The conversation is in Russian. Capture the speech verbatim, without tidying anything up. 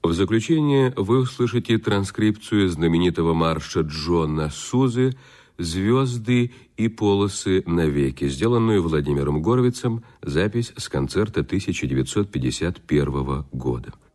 В заключение вы услышите транскрипцию знаменитого марша Джона Сузы «Звезды и полосы навеки», сделанную Владимиром Горовицем, запись с концерта тысяча девятьсот пятьдесят первого года.